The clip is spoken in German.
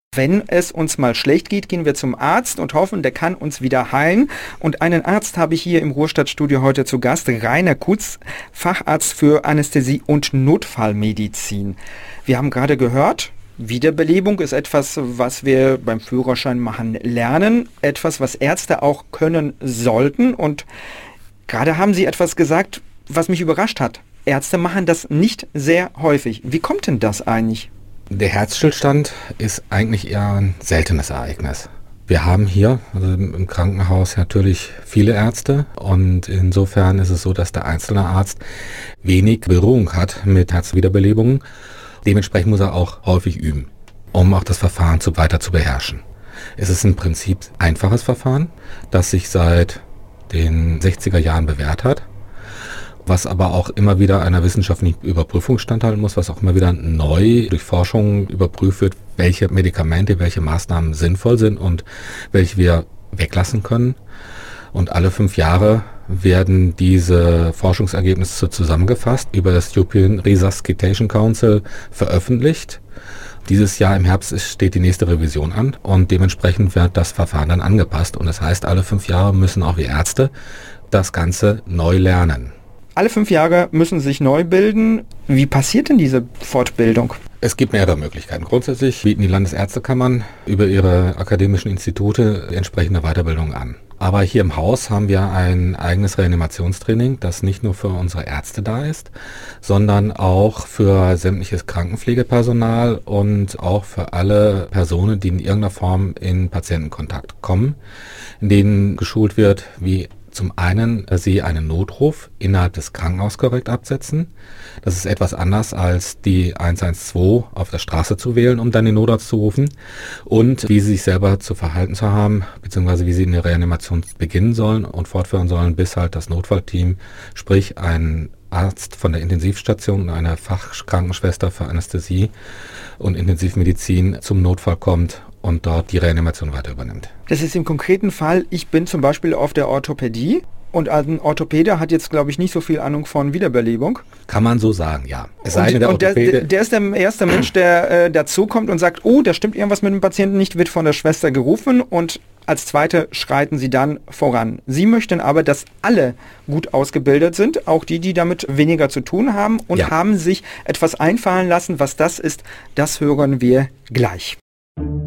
Wenn es uns mal schlecht geht, gehen wir zum Arzt und hoffen, der kann uns wieder heilen. Und einen Arzt habe ich hier im Ruhrstadtstudio heute zu Gast, Rainer Kutz, Facharzt für Anästhesie und Notfallmedizin. Wir haben gerade gehört, Wiederbelebung ist etwas, was wir beim Führerschein machen lernen, etwas, was Ärzte auch können sollten. Und gerade haben Sie etwas gesagt, was mich überrascht hat. Ärzte machen das nicht sehr häufig. Wie kommt denn das eigentlich? Der Herzstillstand ist eigentlich eher ein seltenes Ereignis. Wir haben hier also im Krankenhaus natürlich viele Ärzte und insofern ist es so, dass der einzelne Arzt wenig Berührung hat mit Herzwiederbelebungen. Dementsprechend muss er auch häufig üben, um auch das Verfahren weiter zu beherrschen. Es ist im Prinzip ein einfaches Verfahren, das sich seit den 60er Jahren bewährt hat, was aber auch immer wieder einer wissenschaftlichen Überprüfung standhalten muss, was auch immer wieder neu durch Forschung überprüft wird, welche Medikamente, welche Maßnahmen sinnvoll sind und welche wir weglassen können. Und alle 5 Jahre werden diese Forschungsergebnisse zusammengefasst, über das European Resuscitation Council veröffentlicht. Dieses Jahr im Herbst steht die nächste Revision an und dementsprechend wird das Verfahren dann angepasst. Und das heißt, alle 5 Jahre müssen auch die Ärzte das Ganze neu lernen. Alle 5 Jahre müssen sich neu bilden. Wie passiert denn diese Fortbildung? Es gibt mehrere Möglichkeiten. Grundsätzlich bieten die Landesärztekammern über ihre akademischen Institute entsprechende Weiterbildung an. Aber hier im Haus haben wir ein eigenes Reanimationstraining, das nicht nur für unsere Ärzte da ist, sondern auch für sämtliches Krankenpflegepersonal und auch für alle Personen, die in irgendeiner Form in Patientenkontakt kommen, in denen geschult wird, wie zum einen Sie einen Notruf innerhalb des Krankenhauses korrekt absetzen. Das ist etwas anders als die 112 auf der Straße zu wählen, um dann den Notarzt zu rufen. Und wie Sie sich selber zu verhalten zu haben, beziehungsweise wie Sie in der Reanimation beginnen sollen und fortführen sollen, bis halt das Notfallteam, sprich ein Arzt von der Intensivstation und eine Fachkrankenschwester für Anästhesie und Intensivmedizin zum Notfall kommt und dort die Reanimation weiter übernimmt. Das ist im konkreten Fall, ich bin zum Beispiel auf der Orthopädie und ein Orthopäde hat jetzt, glaube ich, nicht so viel Ahnung von Wiederbelebung. Kann man so sagen, ja. Es sei denn, der ist der erste Mensch, der dazukommt und sagt, oh, da stimmt irgendwas mit dem Patienten nicht, wird von der Schwester gerufen und als Zweite schreiten Sie dann voran. Sie möchten aber, dass alle gut ausgebildet sind, auch die damit weniger zu tun haben und haben sich etwas einfallen lassen. Was das ist, das hören wir gleich.